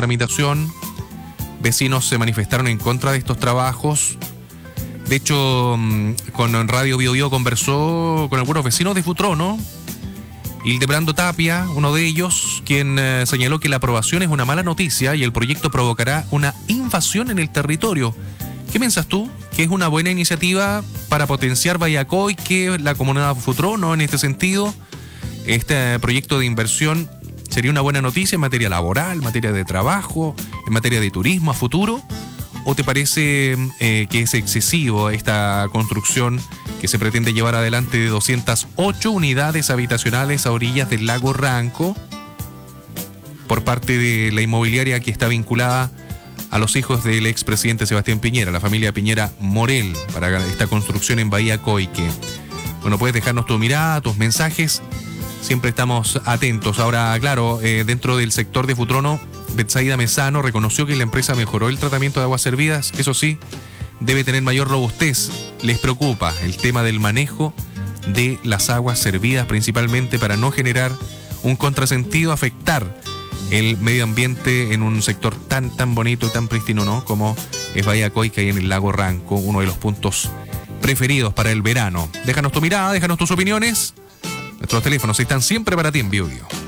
tramitación. Vecinos se manifestaron en contra de estos trabajos. De hecho, con Radio Bio Bio conversó con algunos vecinos de Futrono. Hildebrando Tapia, uno de ellos, quien señaló que la aprobación es una mala noticia y el proyecto provocará una invasión en el territorio. ¿Qué piensas tú? ¿Que es una buena iniciativa para potenciar Villacoy, que la comunidad Futrono en este sentido? Este proyecto de inversión sería una buena noticia en materia laboral, en materia de trabajo, en materia de turismo a futuro. ¿O te parece que es excesivo esta construcción que se pretende llevar adelante de 208 unidades habitacionales a orillas del lago Ranco por parte de la inmobiliaria que está vinculada a los hijos del expresidente Sebastián Piñera, la familia Piñera Morel, para esta construcción en Bahía Coique? Bueno, puedes dejarnos tu mirada, tus mensajes, siempre estamos atentos. Ahora, claro, dentro del sector de Futrono, Betsaida Mesano reconoció que la empresa mejoró el tratamiento de aguas servidas. Eso sí, debe tener mayor robustez. Les preocupa el tema del manejo de las aguas servidas, principalmente para no generar un contrasentido, afectar el medio ambiente en un sector tan bonito y tan prístino, ¿no?, como es Bahía Coique y en el lago Ranco, uno de los puntos preferidos para el verano. Déjanos tu mirada, déjanos tus opiniones. Nuestros teléfonos están siempre para ti en Bio Bio.